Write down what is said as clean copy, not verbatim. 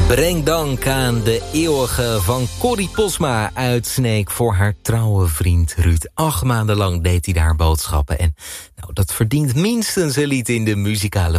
Breng dank aan de eeuwige van Corrie Posma uit Sneek voor haar trouwe vriend Ruud. 8 maanden lang deed hij daar boodschappen. En nou, dat verdient minstens een lied in de muzikale